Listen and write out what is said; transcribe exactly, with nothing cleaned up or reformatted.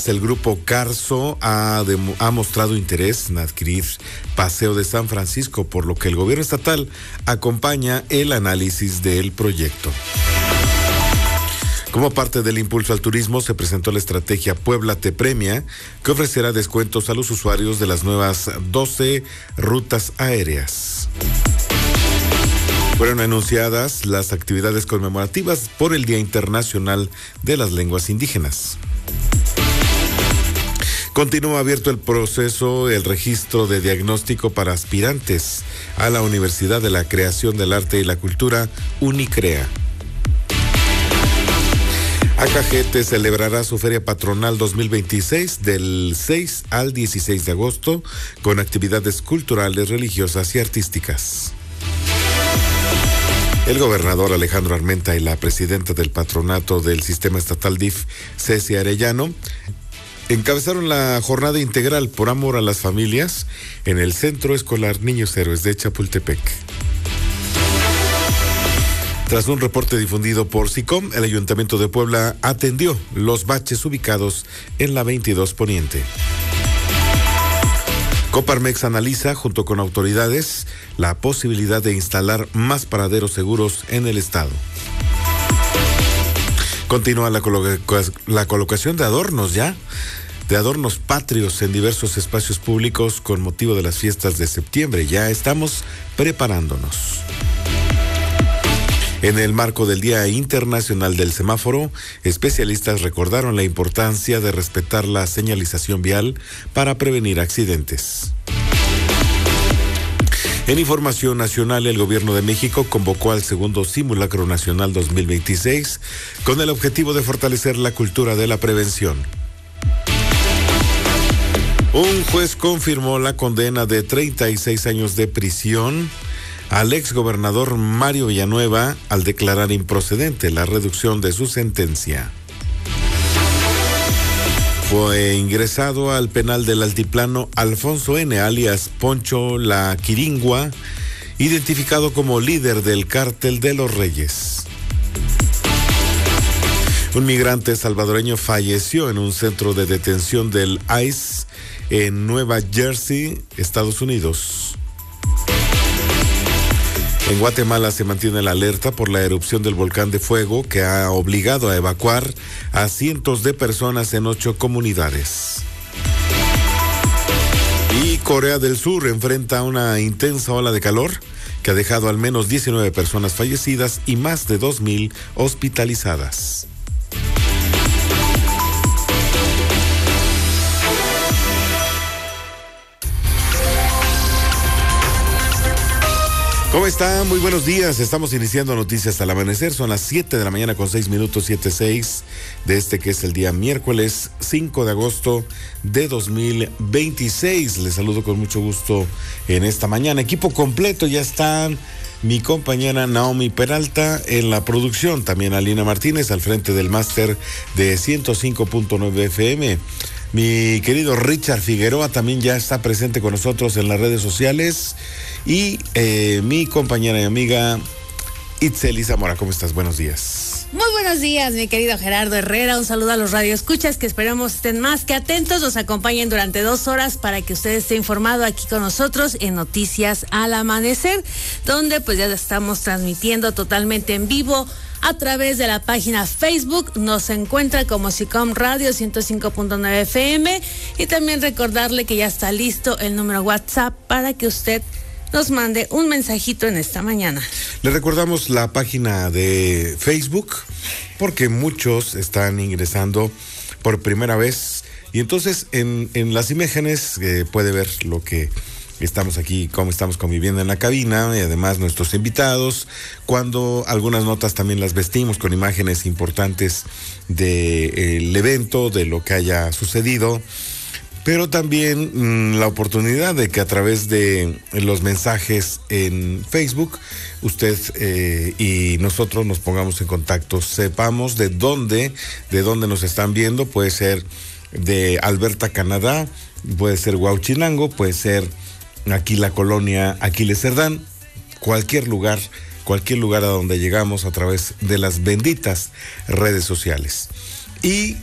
El grupo Carso ha, de, ha mostrado interés en adquirir Paseo de San Francisco, por lo que el gobierno estatal acompaña el análisis del proyecto. Como parte del impulso al turismo, se presentó la estrategia Puebla Te Premia, que ofrecerá descuentos a los usuarios de las nuevas doce rutas aéreas. Fueron anunciadas las actividades conmemorativas por el Día Internacional de las Lenguas Indígenas. Continúa abierto el proceso, el registro de diagnóstico para aspirantes a la Universidad de la Creación del Arte y la Cultura, UNICREA. Acajete celebrará su Feria Patronal dos mil veintiséis del seis al dieciséis de agosto con actividades culturales, religiosas y artísticas. El gobernador Alejandro Armenta y la presidenta del patronato del Sistema Estatal D I F, Ceci Arellano, encabezaron la jornada integral por amor a las familias en el Centro Escolar Niños Héroes de Chapultepec. Tras un reporte difundido por SICOM, el Ayuntamiento de Puebla atendió los baches ubicados en la veintidós Poniente. Coparmex analiza, junto con autoridades, la posibilidad de instalar más paraderos seguros en el estado. Continúa la, coloca- la colocación de adornos ya, de adornos patrios en diversos espacios públicos con motivo de las fiestas de septiembre. Ya estamos preparándonos. En el marco del Día Internacional del Semáforo, especialistas recordaron la importancia de respetar la señalización vial para prevenir accidentes. En información nacional, el Gobierno de México convocó al segundo Simulacro Nacional dos mil veintiséis con el objetivo de fortalecer la cultura de la prevención. Un juez confirmó la condena de treinta y seis años de prisión al exgobernador Mario Villanueva al declarar improcedente la reducción de su sentencia. Fue ingresado al penal del Altiplano Alfonso N., alias Poncho La Quiringua, identificado como líder del Cártel de los Reyes. Un migrante salvadoreño falleció en un centro de detención del I C E en Nueva Jersey, Estados Unidos. En Guatemala se mantiene la alerta por la erupción del volcán de fuego que ha obligado a evacuar a cientos de personas en ocho comunidades. Y Corea del Sur enfrenta una intensa ola de calor que ha dejado al menos diecinueve personas fallecidas y más de dos mil hospitalizadas. ¿Cómo está? Muy buenos días. Estamos iniciando Noticias al Amanecer. Son las siete de la mañana con seis minutos, siete seis de este que es el día miércoles cinco de agosto de dos mil veintiséis. Les saludo con mucho gusto en esta mañana. Equipo completo, ya están mi compañera Naomi Peralta en la producción. También Alina Martínez al frente del máster de ciento cinco punto nueve F M. Mi querido Richard Figueroa también ya está presente con nosotros en las redes sociales. Y eh, mi compañera y amiga Itzeli Zamora. ¿Cómo estás? Buenos días. Muy buenos días, mi querido Gerardo Herrera. Un saludo a los radioescuchas que esperamos estén más que atentos. Nos acompañen durante dos horas para que usted esté informado aquí con nosotros en Noticias al Amanecer, donde pues ya estamos transmitiendo totalmente en vivo a través de la página Facebook. Nos encuentra como SICOM Radio ciento cinco punto nueve F M, y también recordarle que ya está listo el número WhatsApp para que usted nos mande un mensajito en esta mañana. Le recordamos la página de Facebook porque muchos están ingresando por primera vez y entonces en, en las imágenes eh, puede ver lo que estamos aquí, cómo estamos conviviendo en la cabina y además nuestros invitados, cuando algunas notas también las vestimos con imágenes importantes del evento, de lo que haya sucedido. Pero también mmm, la oportunidad de que a través de los mensajes en Facebook, usted eh, y nosotros nos pongamos en contacto, sepamos de dónde, de dónde nos están viendo. Puede ser de Alberta, Canadá, puede ser Huauchinango, puede ser aquí la colonia Aquiles Cerdán, cualquier lugar, cualquier lugar a donde llegamos a través de las benditas redes sociales. Y